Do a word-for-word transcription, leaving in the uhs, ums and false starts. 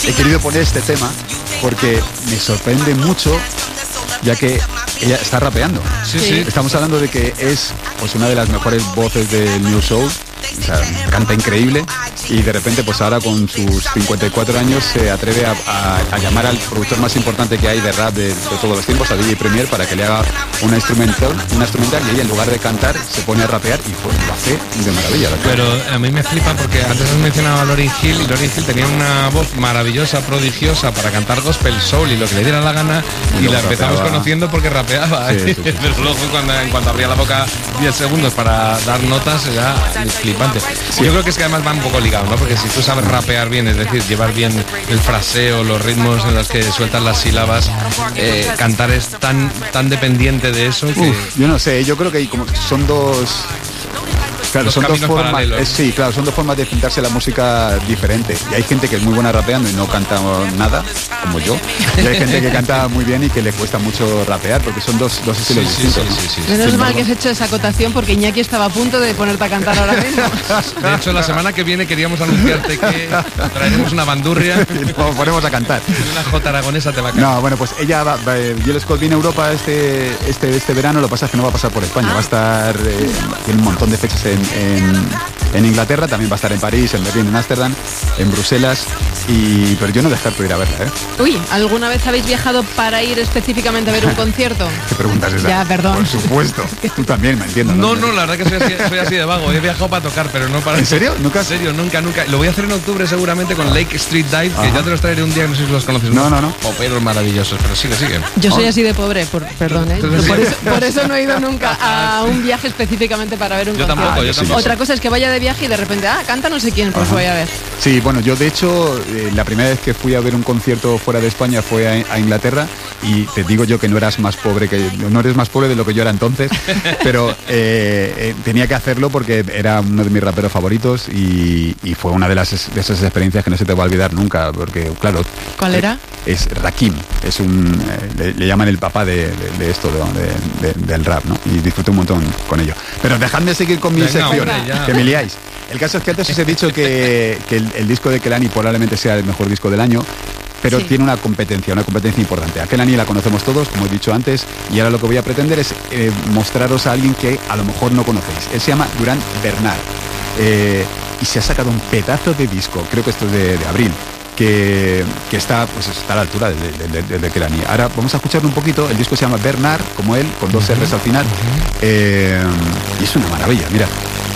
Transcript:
he querido poner este tema porque me sorprende mucho, ya que ella está rapeando. Sí, sí. Estamos hablando de que es pues una de las mejores voces del New Soul. O sea, canta increíble y de repente pues ahora con sus cincuenta y cuatro años se atreve a, a, a llamar al productor más importante que hay de rap de, de todos los tiempos, a D J Premier, para que le haga una instrumental, una instrumental y ella en lugar de cantar se pone a rapear y pues lo hace de maravilla. Pero a mí me flipa porque antes has mencionado a Lauryn Hill y Lauryn Hill tenía una voz maravillosa, prodigiosa para cantar gospel soul y lo que le diera la gana y, y la empezamos rapeaba. Conociendo porque rapeaba. Sí, sí, sí. Pero luego cuando, en cuanto abría la boca diez segundos para dar notas era flipante. Sí. Yo creo que es que además va un poco ligado, ¿no? Porque si tú sabes rapear bien, es decir, llevar bien el fraseo, los ritmos en los que sueltas las sílabas, eh, cantar es tan tan dependiente de eso que... Uf, yo no sé, yo creo que hay como son dos... Claro, son dos formas, eh, sí, claro, son dos formas de pintarse la música diferente. Y hay gente que es muy buena rapeando y no canta nada, como yo. Y hay gente que canta muy bien y que le cuesta mucho rapear, porque son dos, dos estilos sí, distintos. Sí, sí, sí, sí, Menos sí, mal no, que has hecho esa acotación porque Iñaki estaba a punto de ponerte a cantar ahora mismo. De hecho, la semana que viene queríamos anunciarte que traeremos una bandurria y nos ponemos a cantar. Una jota aragonesa te va a cantar. No, bueno, pues ella va, va, Jill Scott viene a Europa este, este, este verano, lo que pasa es que no va a pasar por España, ah. va a estar, eh, tiene un montón de fechas en, en en Inglaterra, también va a estar en París, en Berlín, en Ámsterdam, en Bruselas, y pero yo no descarto ir a verla, ¿eh? Uy, ¿alguna vez habéis viajado para ir específicamente a ver un concierto? ¿Qué preguntas es esa? Ya, perdón. Por supuesto. Tú también, me entiendo. No, no, no, la verdad que soy así, soy así de vago. He viajado para tocar, pero no para... ¿En serio? ¿Nunca? En serio, nunca, nunca. Lo voy a hacer en octubre seguramente con Lake Street Dive, que ya te los traeré un día, no sé si los conoces. No, no, no. Poperos maravillosos, pero sigue, sigue. Yo soy así de pobre, por, perdón, ¿eh? Entonces, por, sí. eso, por eso no he ido nunca a un viaje específicamente para ver un yo concierto. Tampoco, yo tampoco. Otra cosa es que vaya de viaje y de repente, ah, canta no sé quién, pues Ajá. voy a ver. Sí, bueno, yo de hecho, eh, la primera vez que fui a ver un concierto fuera de España fue a, a Inglaterra, y te digo yo que no eras más pobre que no eres más pobre de lo que yo era entonces, pero eh, eh, tenía que hacerlo porque era uno de mis raperos favoritos y, y fue una de, las, de esas experiencias que no se te va a olvidar nunca, porque claro... ¿Cuál era? Es Rakim, es un eh, le, le llaman el papá de, de, de esto, de, de, de, del rap, ¿no? Y disfruté un montón con ello. Pero dejadme de seguir con mi Venga, sección, hombre, que me liáis. El caso es que antes os he dicho que, que el, el disco de Kehlani probablemente sea el mejor disco del año, pero sí. tiene una competencia, una competencia importante. A Kehlani la conocemos todos, como he dicho antes, y ahora lo que voy a pretender es eh, mostraros a alguien que a lo mejor no conocéis. Él se llama Durand Bernal, eh, y se ha sacado un pedazo de disco, creo que esto es de, de abril, que, que está, pues está a la altura de, de, de, de Kehlani. Ahora vamos a escucharlo un poquito. El disco se llama Bernard, como él, con dos R's al final, uh-huh. eh, y es una maravilla, mira.